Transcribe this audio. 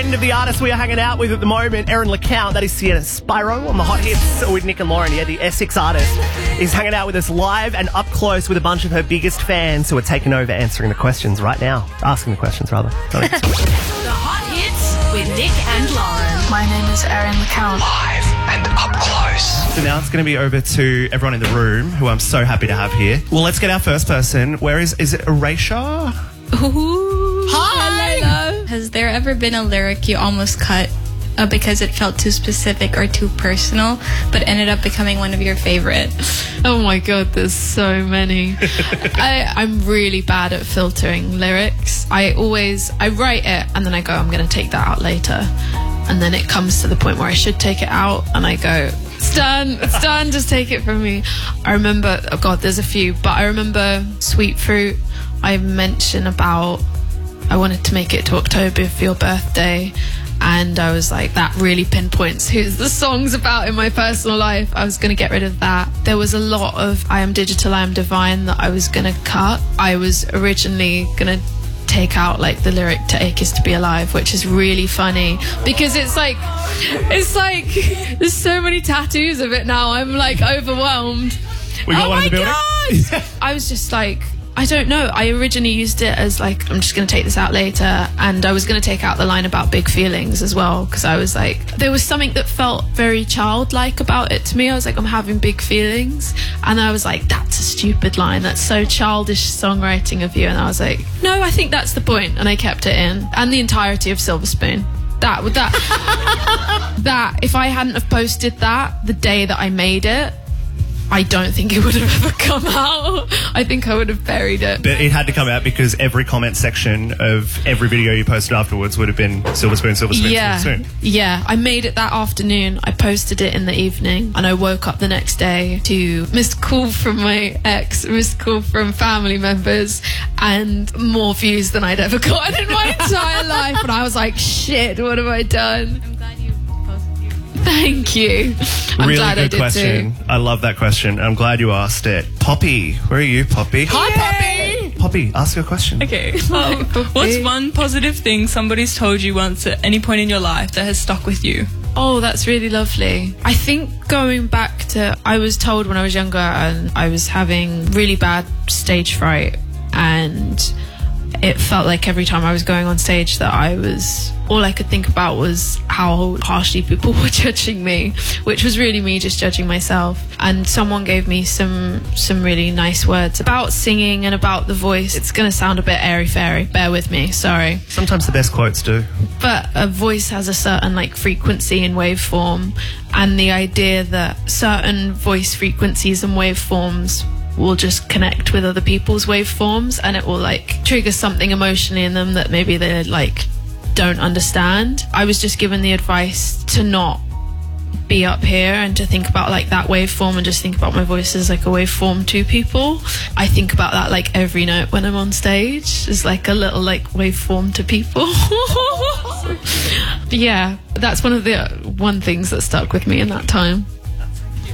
End of the artist we are hanging out with at the moment, Erin LeCount. That is Sienna Spyro on the Hot Hits with Nick and Lauren. Yeah, the Essex artist is hanging out with us live and up close with a bunch of her biggest fans who are taking over answering the questions right now. Asking the questions, rather. The Hot Hits with Nick and Lauren. My name is Erin LeCount. Live and up close. So now it's going to be over to everyone in the room, who I'm so happy to have here. Well, let's get our first person. Where is it Erasure? Ooh. Hi! Hello. Has there ever been a lyric you almost cut because it felt too specific or too personal, but ended up becoming one of your favorites? Oh my god, there's so many. I'm really bad at filtering lyrics. I write it and then I go, I'm going to take that out later. And then it comes to the point where I should take it out and I go, it's done, just take it from me. I remember, oh god, there's a few, but I remember Sweet Fruit. I mentioned about I wanted to make it to October for your birthday, and I was like, that really pinpoints who the song's about in my personal life. I was going to get rid of that. There was a lot of I Am Digital, I Am Divine that I was going to cut. I was originally going to take out like the lyric to Ache Is To Be Alive, which is really funny because it's like there's so many tattoos of it now. I'm like overwhelmed. We got one in the building? God! I was just like, I don't know. I originally used it as like, I'm just going to take this out later. And I was going to take out the line about big feelings as well. Because I was like, there was something that felt very childlike about it to me. I was like, I'm having big feelings. And I was like, that's a stupid line. That's so childish songwriting of you. And I was like, no, I think that's the point. And I kept it in. And the entirety of Silver Spoon. That, if I hadn't have posted that the day that I made it, I don't think it would have ever come out. I think I would have buried it. But it had to come out because every comment section of every video you posted afterwards would have been Silver Spoon, Silver Spoon, yeah. Silver Spoon. Yeah, I made it that afternoon. I posted it in the evening and I woke up the next day to missed call from my ex, missed call from family members, and more views than I'd ever gotten in my entire life. And I was like, shit, what have I done? I'm glad you posted you. Thank you. I'm really glad good I did question. too. I love that question. I'm glad you asked it. Poppy, where are you, Poppy? Hi, Poppy! Poppy, ask your question. Okay. What's one positive thing somebody's told you once at any point in your life that has stuck with you? Oh, that's really lovely. I think going back to, I was told when I was younger and I was having really bad stage fright, and it felt like every time I was going on stage that all I could think about was how harshly people were judging me, which was really me just judging myself. And someone gave me some really nice words about singing and about the voice. It's going to sound a bit airy-fairy, bear with me, sorry. Sometimes the best quotes do. But a voice has a certain like frequency and waveform, and the idea that certain voice frequencies and waveforms will just connect with other people's waveforms, and it will like trigger something emotionally in them that maybe they like don't understand. I was just given the advice to not be up here and to think about like that waveform and just think about my voice as like a waveform to people. I think about that like every note when I'm on stage is like a little like waveform to people. Yeah, that's one things that stuck with me in that time.